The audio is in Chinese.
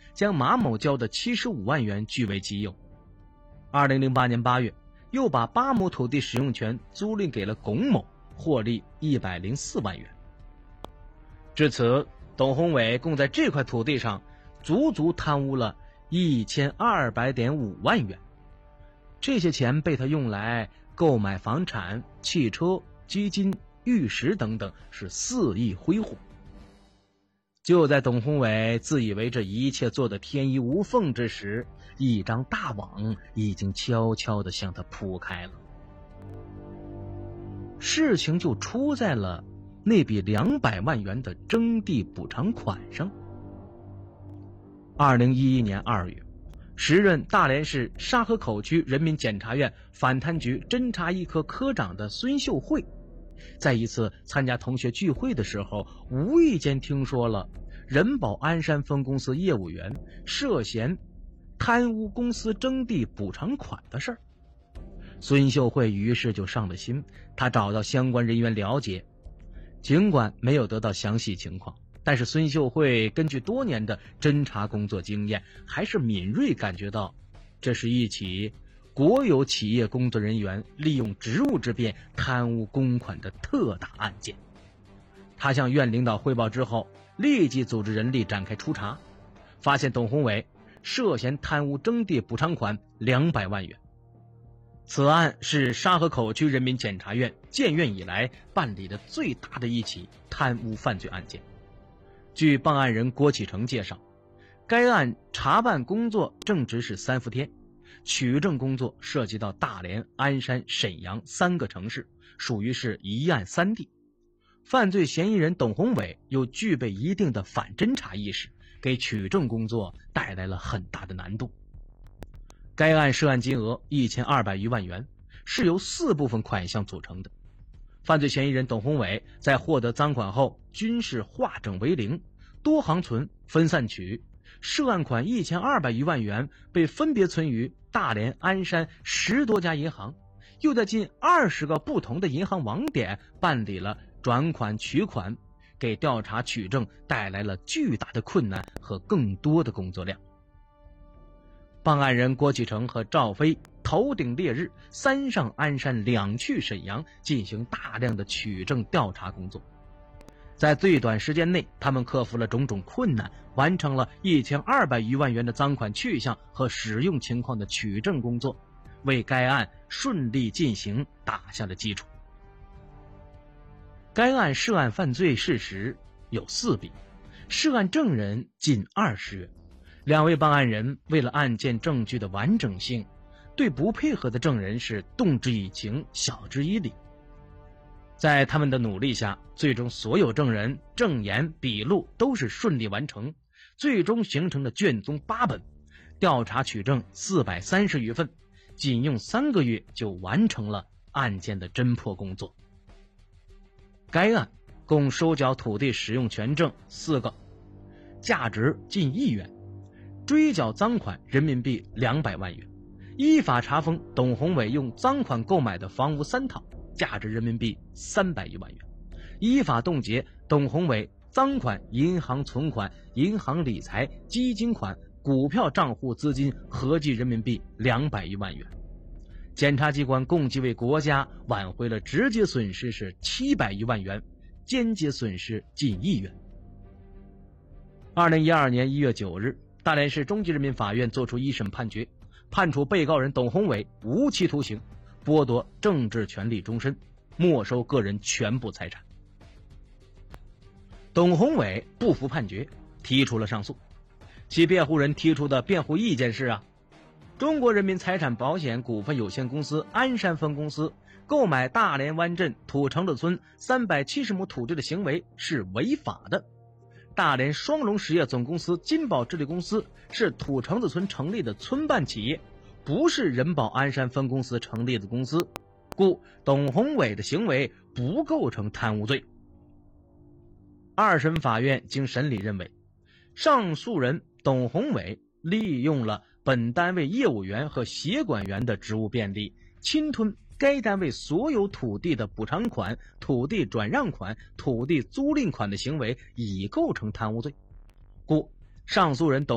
将马某交的75万元据为己有。2008年8月，又把8亩土地使用权租赁给了龚某，获利104万元。至此，董宏伟共在这块土地上足足贪污了1200.5万元。这些钱被他用来购买房产、汽车、基金、玉石等等，是肆意挥霍。就在董宏伟自以为这一切做得天衣无缝之时，一张大网已经悄悄地向他铺开了。事情就出在了那笔200万元的征地补偿款上。2011年2月，时任大连市沙河口区人民检察院反贪局侦查一科科长的孙秀慧，在一次参加同学聚会的时候，无意间听说了人保鞍山分公司业务员涉嫌贪污公司征地补偿款的事儿。孙秀慧于是就上了心，他找到相关人员了解，尽管没有得到详细情况，但是孙秀慧根据多年的侦查工作经验，还是敏锐感觉到这是一起国有企业工作人员利用职务之便贪污公款的特大案件。他向院领导汇报之后，立即组织人力展开初查，发现董宏伟涉嫌贪污征地补偿款200万元。此案是沙河口区人民检察院建院以来办理的最大的一起贪污犯罪案件。据办案人郭启成介绍，该案查办工作正值是3伏天，取证工作涉及到大连、鞍山、沈阳3个城市，属于是一案3地。犯罪嫌疑人董宏伟又具备一定的反侦查意识，给取证工作带来了很大的难度。该案涉案金额1200余万元，是由4部分款项组成的。犯罪嫌疑人董宏伟在获得赃款后，均是化整为零，多行存、分散取。涉案款1200余万元被分别存于大连、鞍山10多家银行，又在近20个不同的银行网点办理了转款取款，给调查取证带来了巨大的困难和更多的工作量。办案人郭启成和赵飞头顶烈日，3上鞍山2去沈阳，进行大量的取证调查工作。在最短时间内，他们克服了种种困难，完成了1200余万元的赃款去向和使用情况的取证工作，为该案顺利进行打下了基础。该案涉案犯罪事实有4笔，涉案证人近20人。2位办案人为了案件证据的完整性，对不配合的证人是动之以情，晓之以理。在他们的努力下，最终所有证人证言笔录都是顺利完成，最终形成了卷宗8本，调查取证430余份，仅用3个月就完成了案件的侦破工作。该案共收缴土地使用权证4个，价值近1亿元，追缴赃款人民币200万元，依法查封董宏伟用赃款购买的房屋3套，价值人民币300余万元，依法冻结董宏伟赃款银行存款、银行理财、基金款、股票账户资金合计人民币200余万元。检察机关共计为国家挽回了直接损失是700余万元，间接损失近1亿元。2012年1月9日，大连市中级人民法院作出一审判决，判处被告人董宏伟无期徒刑，剥夺政治权利终身，没收个人全部财产。董宏伟不服判决，提出了上诉。其辩护人提出的辩护意见是中国人民财产保险股份有限公司鞍山分公司购买大连湾镇土城子村370亩土地的行为是违法的。大连双龙实业总公司金宝治理公司是土城子村成立的村办企业，不是人保鞍山分公司成立的公司，故董宏伟的行为不构成贪污罪。2审法院经审理认为，上诉人董宏伟利用了本单位业务员和协管员的职务便利，侵吞该单位所有土地的补偿款、土地转让款、土地租赁款的行为，已构成贪污罪，故上诉人董